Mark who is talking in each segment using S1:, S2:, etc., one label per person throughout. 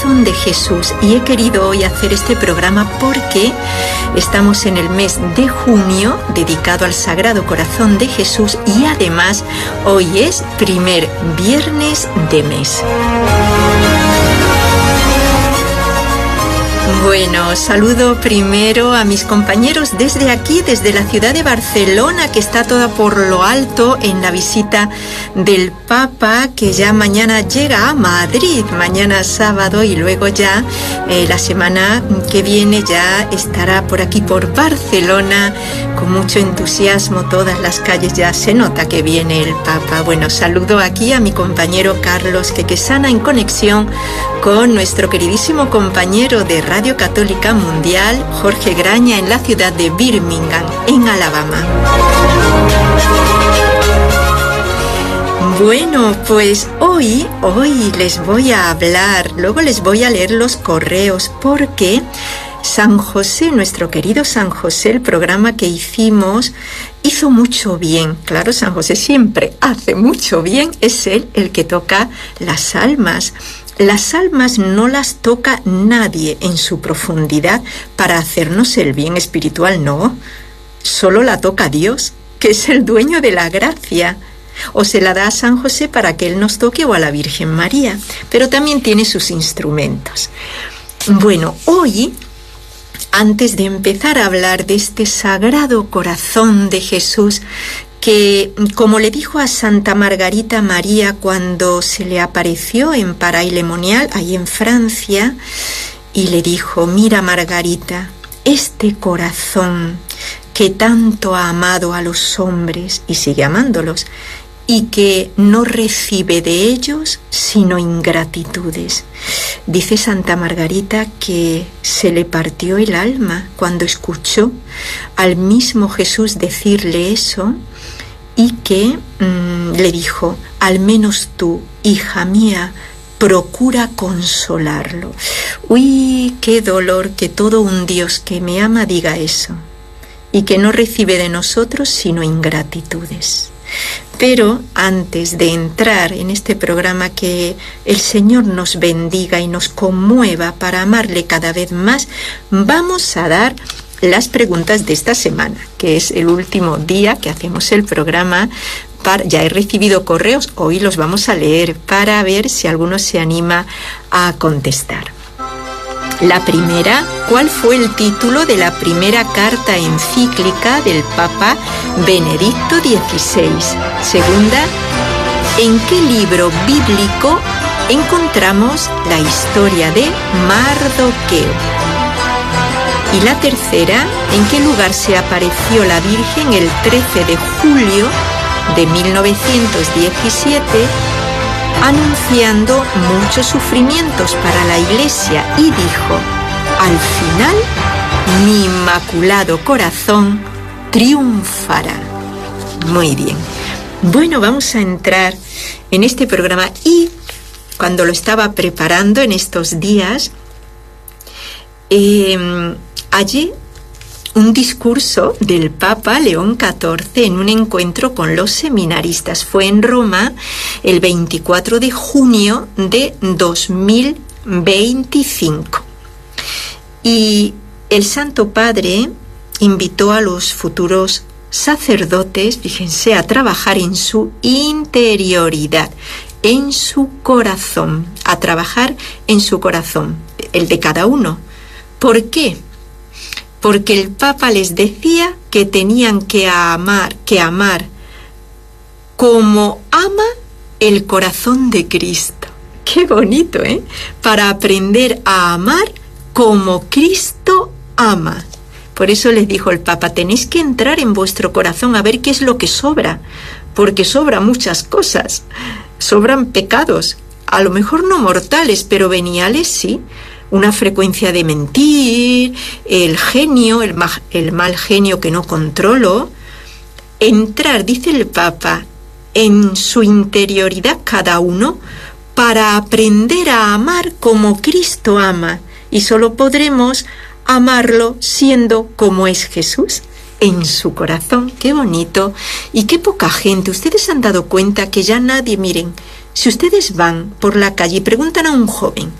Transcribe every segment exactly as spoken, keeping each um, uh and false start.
S1: Corazón de Jesús, y he querido hoy hacer este programa porque estamos en el mes de junio dedicado al Sagrado Corazón de Jesús y además hoy es primer viernes de mes. Bueno, saludo primero a mis compañeros desde aquí, desde la ciudad de Barcelona, que está toda por lo alto en la visita del Papa, que ya mañana llega a Madrid, mañana sábado, y luego ya eh, la semana que viene ya estará por aquí, por Barcelona, con mucho entusiasmo. Todas las calles ya se nota que viene el Papa. Bueno, saludo aquí a mi compañero Carlos Quequesana en conexión con nuestro queridísimo compañero de Radio Católica Mundial, Jorge Graña, en la ciudad de Birmingham, en Alabama. Bueno, pues hoy, hoy les voy a hablar, luego les voy a leer los correos, porque San José, nuestro querido San José, el programa que hicimos, hizo mucho bien. Claro, San José siempre hace mucho bien, es él el que toca las almas. Las almas no las toca nadie en su profundidad para hacernos el bien espiritual, no. Solo la toca Dios, que es el dueño de la gracia. O se la da a San José para que él nos toque, o a la Virgen María. Pero también tiene sus instrumentos. Bueno, hoy, antes de empezar a hablar de este Sagrado Corazón de Jesús, que, como le dijo a Santa Margarita María cuando se le apareció en Paray-le-Monial, ahí en Francia, y le dijo: mira, Margarita, este corazón que tanto ha amado a los hombres y sigue amándolos, y que no recibe de ellos sino ingratitudes. Dice Santa Margarita que se le partió el alma cuando escuchó al mismo Jesús decirle eso, y que mmm, le dijo: al menos tú, hija mía, procura consolarlo. Uy, qué dolor que todo un Dios que me ama diga eso, y que no recibe de nosotros sino ingratitudes. Pero antes de entrar en este programa, que el Señor nos bendiga y nos conmueva para amarle cada vez más, vamos a dar las preguntas de esta semana, que es el último día que hacemos el programa. Para, ya he recibido correos, hoy los vamos a leer para ver si alguno se anima a contestar. La primera: ¿cuál fue el título de la primera carta encíclica del Papa Benedicto dieciséis? Segunda: ¿en qué libro bíblico encontramos la historia de Mardoqueo? Y la tercera: ¿en qué lugar se apareció la Virgen el trece de julio de mil novecientos diecisiete, anunciando muchos sufrimientos para la Iglesia, y dijo: al final mi inmaculado corazón triunfará? Muy bien. Bueno, vamos a entrar en este programa, y cuando lo estaba preparando en estos días, eh, hallé un discurso del Papa León catorce en un encuentro con los seminaristas. Fue en Roma el veinticuatro de junio de dos mil veinticinco. Y el Santo Padre invitó a los futuros sacerdotes, fíjense, a trabajar en su interioridad, en su corazón, a trabajar en su corazón, el de cada uno. ¿Por qué? Porque el Papa les decía que tenían que amar, que amar como ama el corazón de Cristo. Qué bonito, ¿eh? Para aprender a amar como Cristo ama. Por eso les dijo el Papa: tenéis que entrar en vuestro corazón a ver qué es lo que sobra, porque sobran muchas cosas, sobran pecados, a lo mejor no mortales, pero veniales sí. Una frecuencia de mentir, el genio, el, ma- el mal genio que no controlo. Entrar, dice el Papa, en su interioridad cada uno para aprender a amar como Cristo ama. Y solo podremos amarlo siendo como es Jesús, en su corazón. Qué bonito. Y qué poca gente. Ustedes han dado cuenta que ya nadie, miren, si ustedes van por la calle y preguntan a un joven: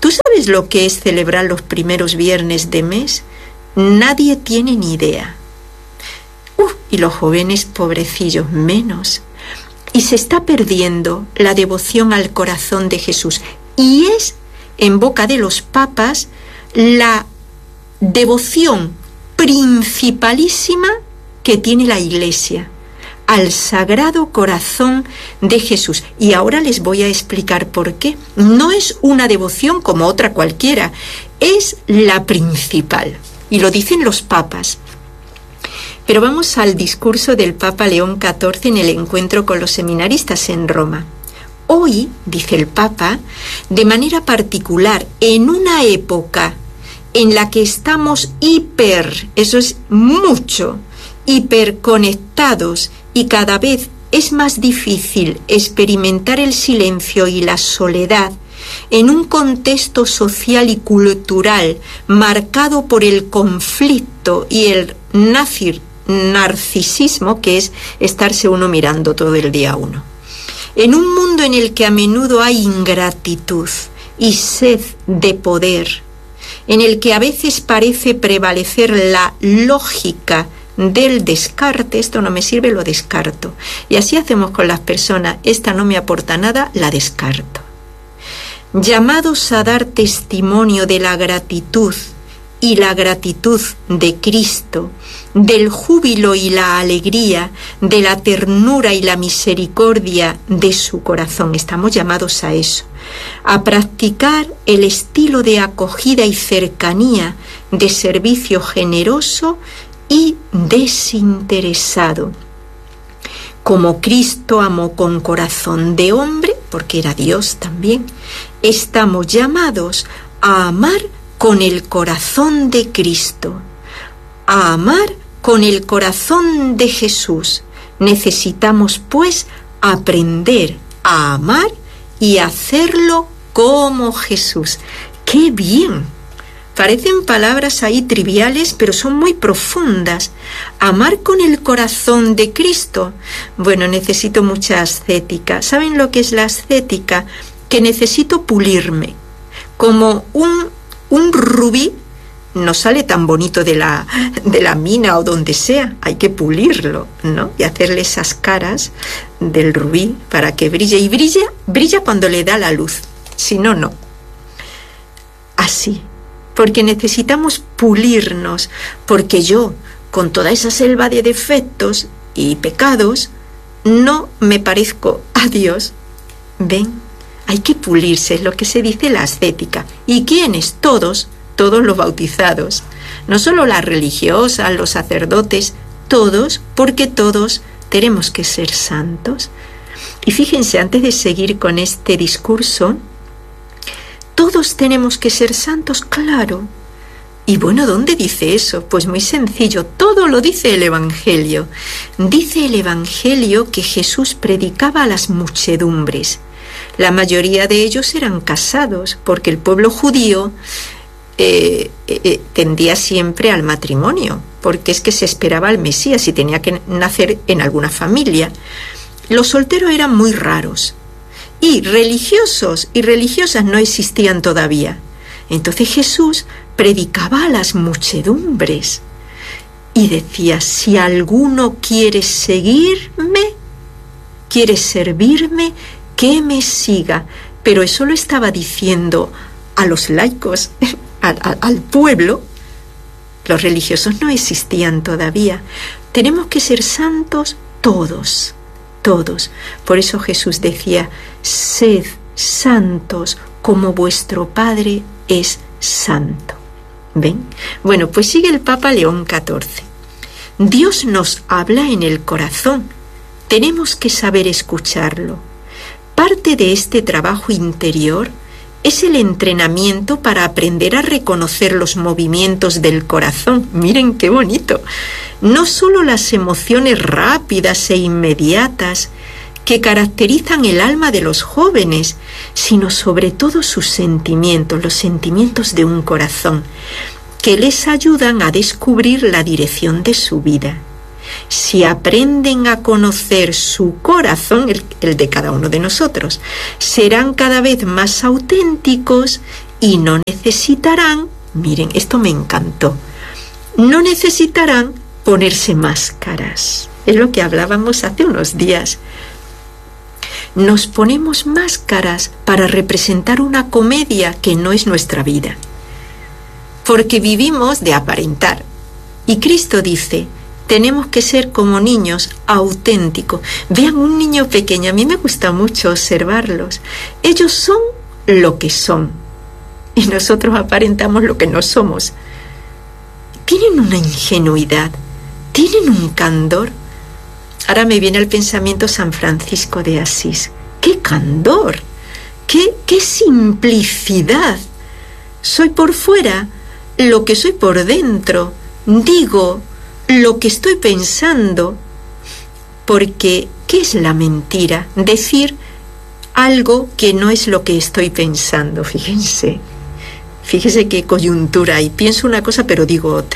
S1: ¿Tú sabes lo que es celebrar los primeros viernes de mes? Nadie tiene ni idea. Uh, y los jóvenes, pobrecillos, menos. Y se está perdiendo la devoción al corazón de Jesús. Y es, en boca de los papas, la devoción principalísima que tiene la Iglesia al Sagrado Corazón de Jesús. Y ahora les voy a explicar por qué. No es una devoción como otra cualquiera, es la principal. Y lo dicen los papas. Pero vamos al discurso del Papa León catorce en el encuentro con los seminaristas en Roma. Hoy, dice el Papa, de manera particular, en una época en la que estamos hiper, eso es mucho, hiperconectados y cada vez es más difícil experimentar el silencio y la soledad en un contexto social y cultural marcado por el conflicto y el nazir, narcisismo, que es estarse uno mirando todo el día a uno. En un mundo en el que a menudo hay ingratitud y sed de poder, en el que a veces parece prevalecer la lógica del descarte, esto no me sirve, lo descarto. Y así hacemos con las personas, esta no me aporta nada, la descarto. Llamados a dar testimonio de la gratitud y la gratitud de Cristo, del júbilo y la alegría, de la ternura y la misericordia de su corazón. Estamos llamados a eso, a practicar el estilo de acogida y cercanía, de servicio generoso y desinteresado. Como Cristo amó con corazón de hombre, porque era Dios también, estamos llamados a amar con el corazón de Cristo, a amar con el corazón de Jesús. Necesitamos, pues, aprender a amar y hacerlo como Jesús. ¡Qué bien! Parecen palabras ahí triviales, pero son muy profundas. Amar con el corazón de Cristo. Bueno, necesito mucha ascética. ¿Saben lo que es la ascética? Que necesito pulirme. Como un, un rubí no sale tan bonito de la, de la mina o donde sea. Hay que pulirlo, ¿no? Y hacerle esas caras del rubí para que brille. Y brilla, brilla cuando le da la luz. Si no, no. Así. Porque necesitamos pulirnos, porque yo, con toda esa selva de defectos y pecados, no me parezco a Dios. ¿Ven? Hay que pulirse, es lo que se dice la ascética. ¿Y quiénes? Todos, todos los bautizados. No solo las religiosas, los sacerdotes, todos, porque todos tenemos que ser santos. Y fíjense, antes de seguir con este discurso, ¿todos tenemos que ser santos? Claro. Y bueno, ¿dónde dice eso? Pues muy sencillo, todo lo dice el Evangelio. Dice el Evangelio que Jesús predicaba a las muchedumbres. La mayoría de ellos eran casados, porque el pueblo judío eh, eh, tendía siempre al matrimonio, porque es que se esperaba al Mesías y tenía que nacer en alguna familia. Los solteros eran muy raros. Y religiosos y religiosas no existían todavía. Entonces Jesús predicaba a las muchedumbres y decía, si alguno quiere seguirme, quiere servirme, que me siga. Pero eso lo estaba diciendo a los laicos, al, al, al pueblo. Los religiosos no existían todavía. Tenemos que ser santos todos. Todos. Por eso Jesús decía, sed santos como vuestro Padre es santo. ¿Ven? Bueno, pues sigue el Papa León catorce. Dios nos habla en el corazón. Tenemos que saber escucharlo. Parte de este trabajo interior es el entrenamiento para aprender a reconocer los movimientos del corazón. Miren qué bonito. No solo las emociones rápidas e inmediatas que caracterizan el alma de los jóvenes, sino sobre todo sus sentimientos, los sentimientos de un corazón, que les ayudan a descubrir la dirección de su vida. Si aprenden a conocer su corazón, el, el de cada uno de nosotros, serán cada vez más auténticos y no necesitarán, miren, esto me encantó, no necesitarán ponerse máscaras. Es lo que hablábamos hace unos días. Nos ponemos máscaras para representar una comedia que no es nuestra vida, porque vivimos de aparentar. Y Cristo dice, tenemos que ser como niños auténticos. Vean un niño pequeño, a mí me gusta mucho observarlos. Ellos son lo que son y nosotros aparentamos lo que no somos. Tienen una ingenuidad, tienen un candor. Ahora me viene al pensamiento San Francisco de Asís. ¡Qué candor! ¡Qué, qué simplicidad! Soy por fuera lo que soy por dentro. Digo lo que estoy pensando. Porque, ¿qué es la mentira? Decir algo que no es lo que estoy pensando. Fíjense, fíjense qué coyuntura hay. Pienso una cosa pero digo otra.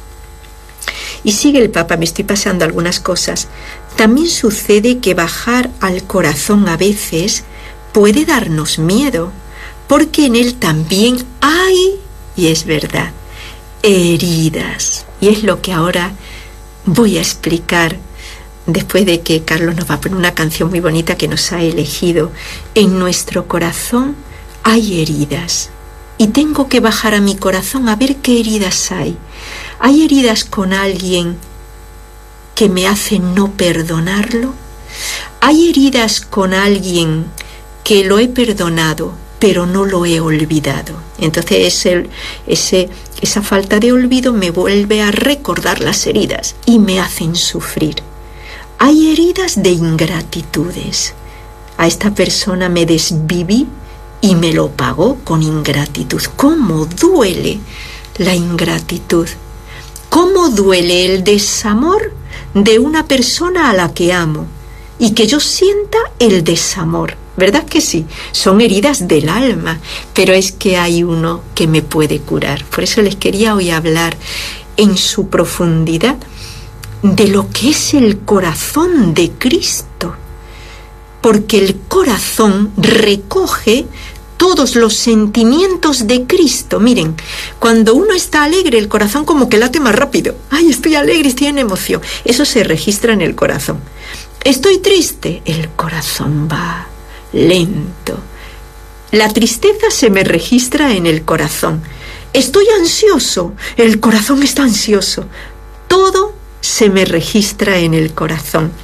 S1: Y sigue el Papa, me estoy pasando algunas cosas. También sucede que bajar al corazón a veces puede darnos miedo, porque en él también hay, y es verdad, heridas. Y es lo que ahora voy a explicar, después de que Carlos nos va a poner una canción muy bonita que nos ha elegido. En nuestro corazón hay heridas, y tengo que bajar a mi corazón a ver qué heridas hay. ¿Hay heridas con alguien que me hace no perdonarlo? ¿Hay heridas con alguien que lo he perdonado, pero no lo he olvidado? Entonces ese, ese, esa falta de olvido me vuelve a recordar las heridas y me hacen sufrir. Hay heridas de ingratitudes. A esta persona me desviví y me lo pagó con ingratitud. ¿Cómo duele la ingratitud? ¿Cómo duele el desamor de una persona a la que amo y que yo sienta el desamor? ¿Verdad que sí? Son heridas del alma, pero es que hay uno que me puede curar. Por eso les quería hoy hablar en su profundidad de lo que es el corazón de Cristo, porque el corazón recoge todos los sentimientos de Cristo. Miren, cuando uno está alegre, el corazón como que late más rápido. ¡Ay, estoy alegre, estoy en emoción! Eso se registra en el corazón. Estoy triste, el corazón va lento. La tristeza se me registra en el corazón. Estoy ansioso, el corazón está ansioso. Todo se me registra en el corazón.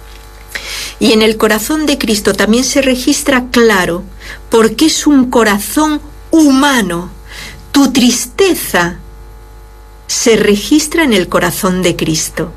S1: Y en el corazón de Cristo también se registra claro, porque es un corazón humano. Tu tristeza se registra en el corazón de Cristo.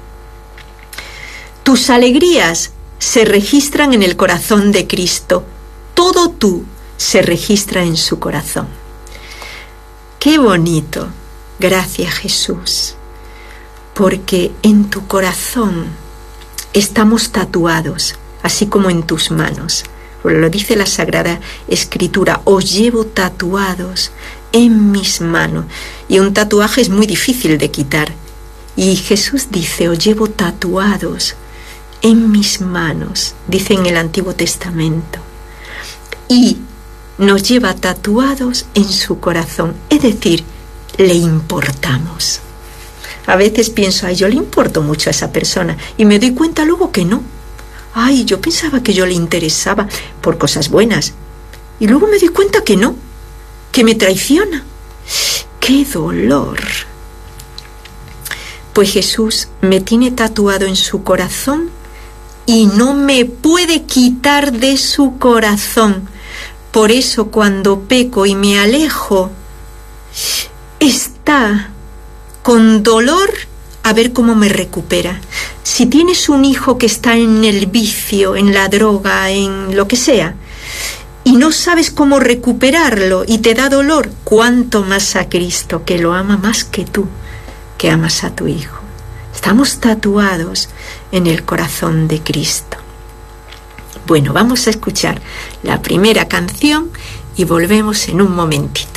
S1: Tus alegrías se registran en el corazón de Cristo. Todo tú se registra en su corazón. ¡Qué bonito! Gracias, Jesús. Porque en tu corazón estamos tatuados, así como en tus manos. Lo dice la Sagrada Escritura, os llevo tatuados en mis manos. Y un tatuaje es muy difícil de quitar. Y Jesús dice, os llevo tatuados en mis manos, dice en el Antiguo Testamento. Y nos lleva tatuados en su corazón, es decir, le importamos. A veces pienso, ay, yo le importo mucho a esa persona, y me doy cuenta luego que no. Ay, yo pensaba que yo le interesaba por cosas buenas, y luego me doy cuenta que no, que me traiciona. ¡Qué dolor! Pues Jesús me tiene tatuado en su corazón y no me puede quitar de su corazón. Por eso cuando peco y me alejo, está con dolor a ver cómo me recupera. Si tienes un hijo que está en el vicio, en la droga, en lo que sea, y no sabes cómo recuperarlo y te da dolor, cuánto más a Cristo, que lo ama más que tú, que amas a tu hijo. Estamos tatuados en el corazón de Cristo. Bueno, vamos a escuchar la primera canción y volvemos en un momentito.